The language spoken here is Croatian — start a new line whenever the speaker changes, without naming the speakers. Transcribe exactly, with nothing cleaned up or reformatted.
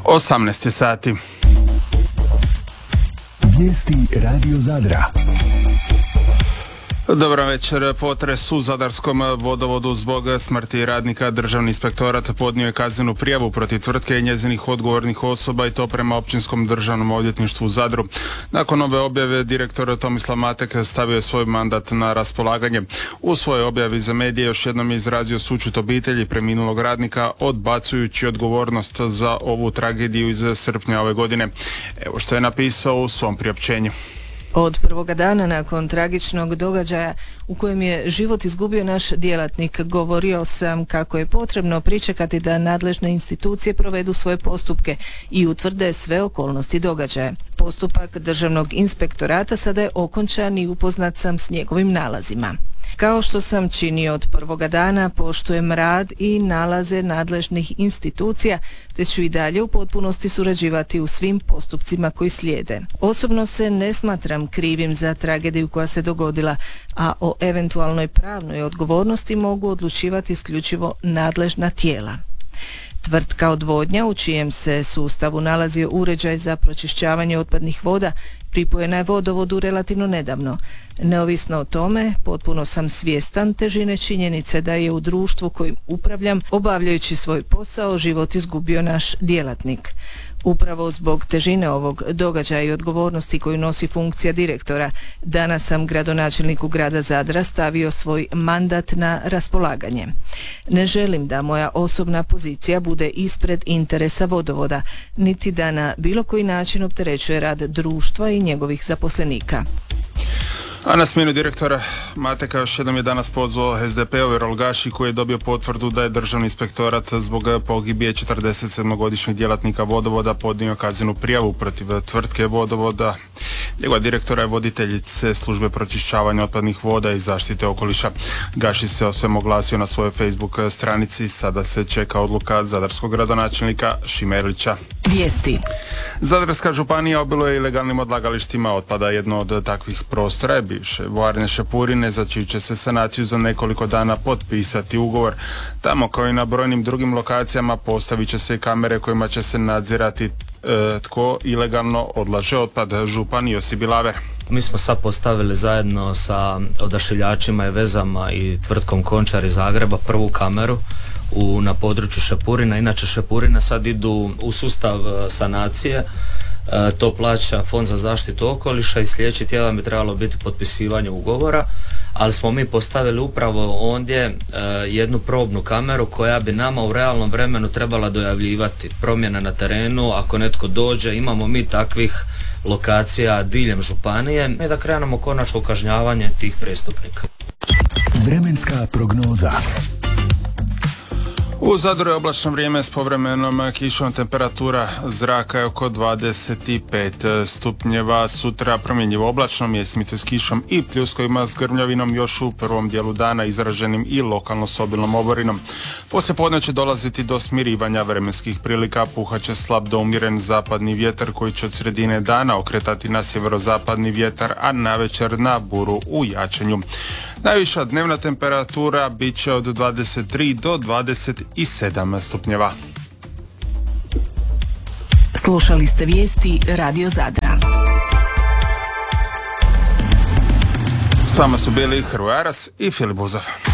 osamnaest sati.
Vijesti Radio Zadra.
Dobar večer. Potres u Zadarskom vodovodu zbog smrti radnika Državni inspektorat podnio je kaznenu prijavu protiv tvrtke i njezinih odgovornih osoba i to prema Općinskom državnom odvjetništvu u Zadru. Nakon ove objave direktor Tomislav Matek stavio je svoj mandat na raspolaganje. U svojoj objavi za medije još jednom je izrazio sućut obitelji preminulog radnika, odbacujući odgovornost za ovu tragediju iz srpnja ove godine. Evo što je napisao u svom priopćenju.
Od prvoga dana nakon tragičnog događaja u kojem je život izgubio naš djelatnik, govorio sam kako je potrebno pričekati da nadležne institucije provedu svoje postupke i utvrde sve okolnosti događaja. Postupak Državnog inspektorata sada je okončan i upoznat sam s njegovim nalazima. Kao što sam činio od prvoga dana, poštujem rad i nalaze nadležnih institucija, te ću i dalje u potpunosti surađivati u svim postupcima koji slijede. Osobno se ne smatram krivim za tragediju koja se dogodila, a o eventualnoj pravnoj odgovornosti mogu odlučivati isključivo nadležna tijela. Tvrtka Odvodnja, u čijem se sustavu nalazio uređaj za pročišćavanje otpadnih voda, pripojena je vodovodu relativno nedavno. Neovisno o tome, potpuno sam svjestan težine činjenice da je u društvu kojim upravljam, obavljajući svoj posao, život izgubio naš djelatnik. Upravo zbog težine ovog događaja i odgovornosti koju nosi funkcija direktora, danas sam gradonačelniku grada Zadra stavio svoj mandat na raspolaganje. Ne želim da moja osobna pozicija bude ispred interesa vodovoda, niti da na bilo koji način opterećuje rad društva i njegovih zaposlenika.
A na smjenu direktora Mateka još jednom je danas pozvao es de pe-ove Rolgaši, koji je dobio potvrdu da je Državni inspektorat zbog pogibije četrdeset sedmogodišnjeg djelatnika vodovoda podnio kaznenu prijavu protiv tvrtke vodovoda. Njegova direktora je voditeljice službe pročišćavanja otpadnih voda i zaštite okoliša. Gaši se o svem oglasio na svojoj Facebook stranici. Sada se čeka odluka zadarskog gradonačelnika Šime Erlića.
Vijesti.
Zadarska županija obiluje ilegalnim odlagalištima otpada. Jedno od takvih prostora je bivše vojarne Šepurine, za čiju će se sanaciju za nekoliko dana potpisati ugovor. Tamo, kao i na brojnim drugim lokacijama, postavit će se kamere kojima će se nadzirati e, tko ilegalno odlaže otpad. Župan Josip Bilaver.
Mi smo sad postavili zajedno sa odašiljačima i vezama i tvrtkom Končar iz Zagreba prvu kameru u, na području Šepurina. Inače Šepurina sad idu u sustav sanacije, e, to plaća Fond za zaštitu okoliša i sljedeći tjedan bi trebalo biti potpisivanje ugovora, ali smo mi postavili upravo ondje e, jednu probnu kameru koja bi nama u realnom vremenu trebala dojavljivati promjene na terenu. Ako netko dođe, imamo mi takvih lokacija diljem županije i da krenemo konačno kažnjavanje tih prestupnika.
Vremenska prognoza.
U Zadru je oblačno vrijeme s povremenom kišom, temperatura zraka je oko dvadeset pet stupnjeva. Sutra promjenjivo oblačno, mjesmice s kišom i pljuskovima s grmljavinom još u prvom dijelu dana izraženim i lokalno s obilnom oborinom. Poslije podne će dolaziti do smirivanja vremenskih prilika, puhaće slab do umjeren zapadni vjetar koji će od sredine dana okretati na sjeverozapadni vjetar, a navečer na buru u jačanju. Najviša dnevna temperatura bit će od dvadeset tri do dvadeset sedam stupnjeva.
Slušali ste vijesti Radio Zadra.
S vama su bili Hrvoje Aras i Filip Buzov.